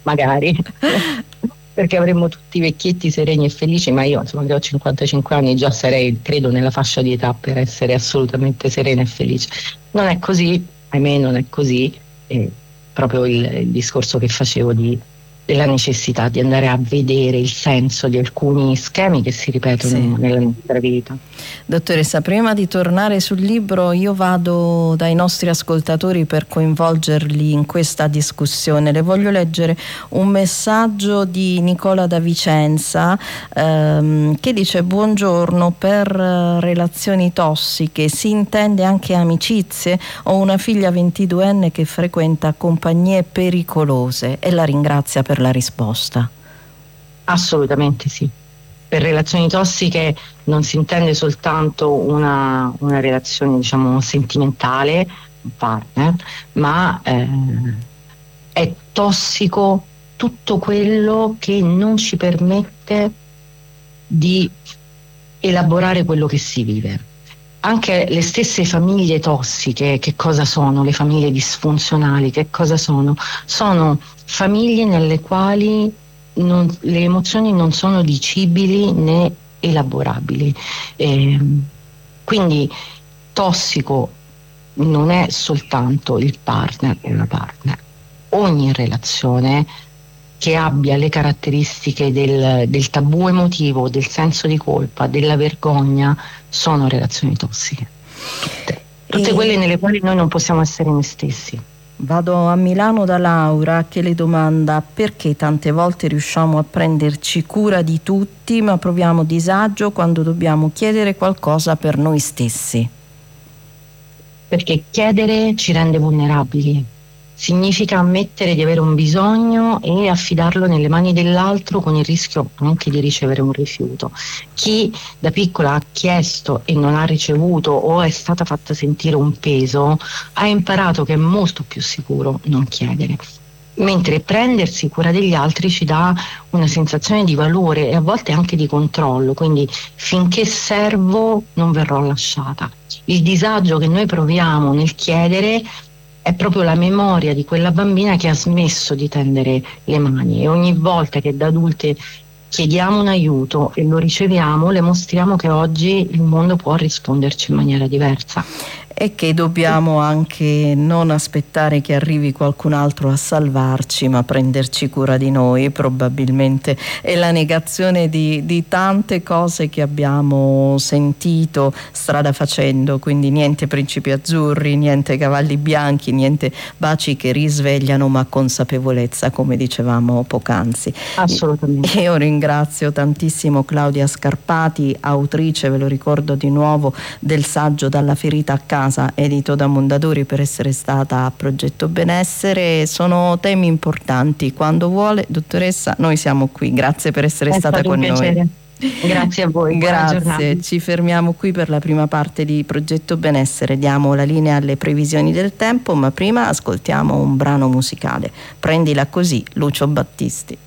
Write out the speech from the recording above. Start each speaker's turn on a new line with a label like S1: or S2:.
S1: magari. Perché avremmo tutti vecchietti sereni e felici, ma io insomma che ho 55 anni già sarei, credo, nella fascia di età per essere assolutamente serena e felice. Non è così, ahimè non è così, proprio il discorso che facevo della necessità di andare a vedere il senso di alcuni schemi che si ripetono nella nostra vita.
S2: Dottoressa, prima di tornare sul libro io vado dai nostri ascoltatori per coinvolgerli in questa discussione. Le voglio leggere un messaggio di Nicola da Vicenza che dice: buongiorno, per relazioni tossiche si intende anche amicizie? Ho una figlia 22enne che frequenta compagnie pericolose, e la ringrazia per la risposta.
S1: Assolutamente sì. Per relazioni tossiche non si intende soltanto una relazione, diciamo, sentimentale, un partner, ma è tossico tutto quello che non ci permette di elaborare quello che si vive. Anche le stesse famiglie tossiche, che cosa sono? Le famiglie disfunzionali, che cosa sono? Sono famiglie nelle quali le emozioni non sono dicibili né elaborabili. Quindi tossico non è soltanto il partner o la partner. Ogni relazione che abbia le caratteristiche del tabù emotivo, del senso di colpa, della vergogna, sono relazioni tossiche. Tutte quelle nelle quali noi non possiamo essere noi stessi.
S2: Vado a Milano da Laura, che le domanda: perché tante volte riusciamo a prenderci cura di tutti ma proviamo disagio quando dobbiamo chiedere qualcosa per noi stessi?
S1: Perché chiedere ci rende vulnerabili. Significa ammettere di avere un bisogno e affidarlo nelle mani dell'altro, con il rischio anche di ricevere un rifiuto. Chi da piccola ha chiesto e non ha ricevuto, o è stata fatta sentire un peso, ha imparato che è molto più sicuro non chiedere. Mentre prendersi cura degli altri ci dà una sensazione di valore e a volte anche di controllo, quindi finché servo non verrò lasciata. Il disagio che noi proviamo nel chiedere è proprio la memoria di quella bambina che ha smesso di tendere le mani, e ogni volta che da adulte chiediamo un aiuto e lo riceviamo, le mostriamo che oggi il mondo può risponderci in maniera diversa.
S2: E che dobbiamo anche non aspettare che arrivi qualcun altro a salvarci, ma prenderci cura di noi. Probabilmente è la negazione di tante cose che abbiamo sentito strada facendo, quindi niente principi azzurri, niente cavalli bianchi, niente baci che risvegliano, ma consapevolezza, come dicevamo poc'anzi.
S1: Assolutamente.
S2: Io ringrazio tantissimo Claudia Scarpati, autrice, ve lo ricordo di nuovo, del saggio Dalla ferita a casa, edito da Mondadori, per essere stata a Progetto Benessere. Sono temi importanti. Quando vuole, dottoressa, noi siamo qui. Grazie per essere stata con noi.
S1: Grazie a voi.
S2: Grazie. Ci fermiamo qui per la prima parte di Progetto Benessere. Diamo la linea alle previsioni del tempo, ma prima ascoltiamo un brano musicale. Prendila così, Lucio Battisti.